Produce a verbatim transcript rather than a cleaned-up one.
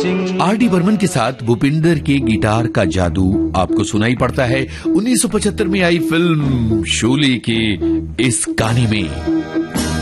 watching. R D Burman के साथ भूपिंदर के गिटार का जादू आपको सुनाई पड़ता है उन्नीस सौ पचहत्तर में आई फिल्म शोले के इस गाने में।